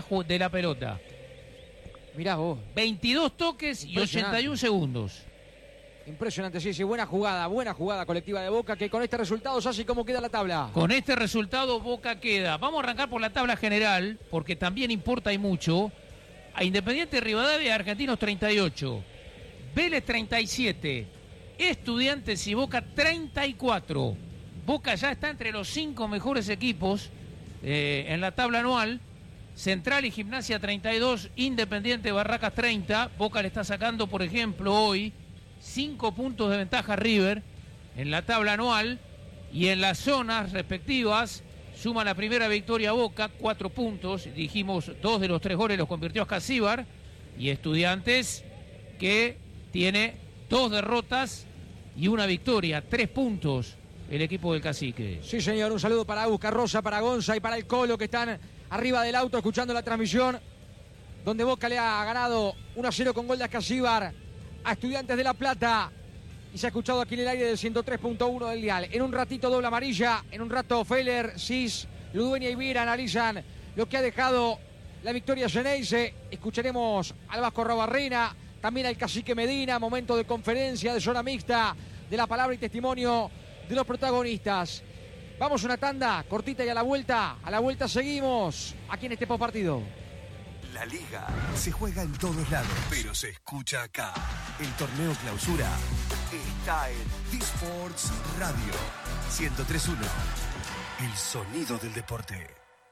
de la pelota. Mirá vos. 22 toques y 81 segundos. Impresionante, sí, buena jugada colectiva de Boca, que con este resultado así como queda la tabla. Con este resultado Boca queda. Vamos a arrancar por la tabla general, porque también importa y mucho. A Independiente Rivadavia, Argentinos 38, Vélez 37, Estudiantes y Boca 34. Boca ya está entre los 5 mejores equipos en la tabla anual. Central y Gimnasia 32, Independiente Barracas 30. Boca le está sacando, por ejemplo, hoy 5 puntos de ventaja a River en la tabla anual, y en las zonas respectivas suma la primera victoria a Boca, 4 puntos. Dijimos 2 de los 3 goles los convirtió Ascasíbar, y Estudiantes, que tiene 2 derrotas y 1 victoria, 3 puntos el equipo del Cacique. Sí, señor, un saludo para Agus Carroza, para Gonza y para el Colo, que están arriba del auto escuchando la transmisión, donde Boca le ha ganado 1-0 con gol de Ascasíbar a Estudiantes de La Plata, y se ha escuchado aquí en el aire del 103.1 del dial. En un ratito doble amarilla, en un rato Feller, Cis, Ludueña y Vira analizan lo que ha dejado la victoria Xeneize. Escucharemos al Vasco Rabarrena, también al Cacique Medina, momento de conferencia, de zona mixta, de la palabra y testimonio de los protagonistas. Vamos a una tanda cortita y a la vuelta seguimos aquí en este postpartido. La Liga se juega en todos lados, pero se escucha acá. El torneo clausura está en D-Sports Radio 103.1. El sonido del deporte.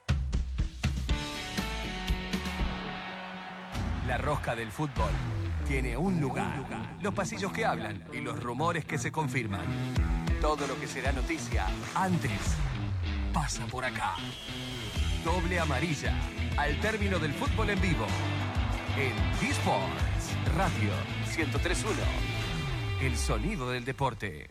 La rosca del fútbol tiene un lugar. Los pasillos que hablan y los rumores que se confirman. Todo lo que será noticia antes pasa por acá. Doble amarilla, al término del fútbol en vivo. En D-Sports Radio 103.1. El sonido del deporte.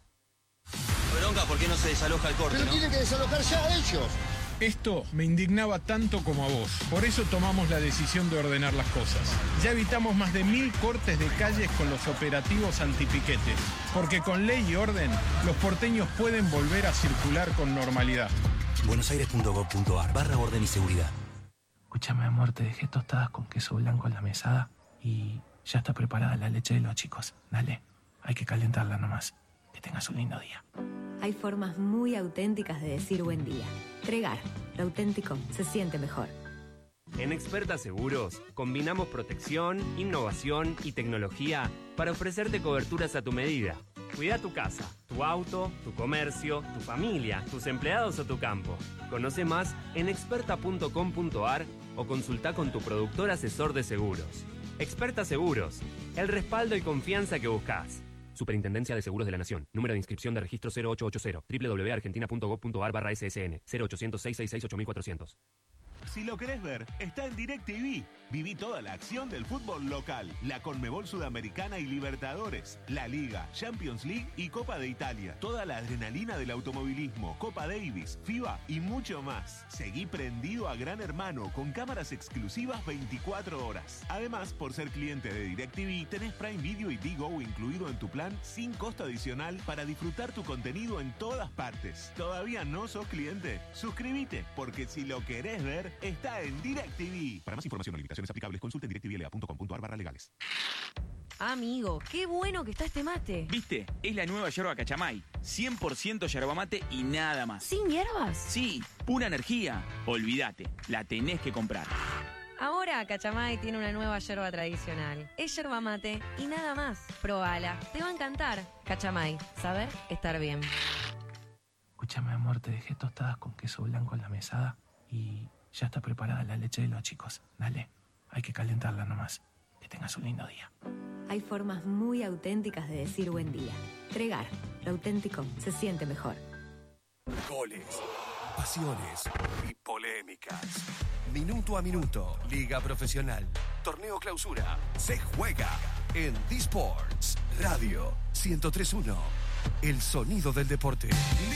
Bronca, ¿por qué no se desaloja el corte? Pero ¿no? tienen que desalojarse a ellos. Esto me indignaba tanto como a vos. Por eso tomamos la decisión de ordenar las cosas. Ya evitamos más de 1000 cortes de calles con los operativos antipiquetes. Porque con ley y orden, los porteños pueden volver a circular con normalidad. buenosaires.gov.ar/orden y seguridad. Escúchame, amor, te dejé tostadas con queso blanco en la mesada y ya está preparada la leche de los chicos. Dale, hay que calentarla nomás. Que tengas un lindo día. Hay formas muy auténticas de decir buen día. Tregar, lo auténtico se siente mejor. En Experta Seguros combinamos protección, innovación y tecnología para ofrecerte coberturas a tu medida. Cuida tu casa, tu auto, tu comercio, tu familia, tus empleados o tu campo. Conoce más en experta.com.ar o consulta con tu productor asesor de seguros. Experta Seguros, el respaldo y confianza que buscas. Superintendencia de Seguros de la Nación. Número de inscripción de registro 0880. www.argentina.gov.ar/SSN. 0800-666-8400. Si lo querés ver, está en DirecTV. Viví toda la acción del fútbol local, la Conmebol Sudamericana y Libertadores, la Liga, Champions League y Copa de Italia. Toda la adrenalina del automovilismo, Copa Davis, FIBA y mucho más. Seguí prendido a Gran Hermano con cámaras exclusivas 24 horas. Además, por ser cliente de DirecTV, tenés Prime Video y Digo incluido en tu plan sin costo adicional para disfrutar tu contenido en todas partes. ¿Todavía no sos cliente? Suscríbete, porque si lo querés ver, está en DirecTV. Para más información o limitaciones aplicables, consulte en directvla.com.ar/legales. Amigo, qué bueno que está este mate. ¿Viste? Es la nueva yerba Cachamay. 100% yerba mate y nada más. ¿Sin hierbas? Sí, pura energía. Olvídate, la tenés que comprar. Ahora Cachamay tiene una nueva yerba tradicional. Es yerba mate y nada más. Probala, te va a encantar. Cachamay, saber estar bien. Escúchame, amor, te dejé tostadas con queso blanco en la mesada y ya está preparada la leche de los chicos. Dale, hay que calentarla nomás. Que tengas un lindo día. Hay formas muy auténticas de decir buen día. Tregar, lo auténtico se siente mejor. Goles, pasiones y polémicas. Minuto a minuto, Liga Profesional. Torneo Clausura. Se juega en D-Sports Radio 103.1. El sonido del deporte.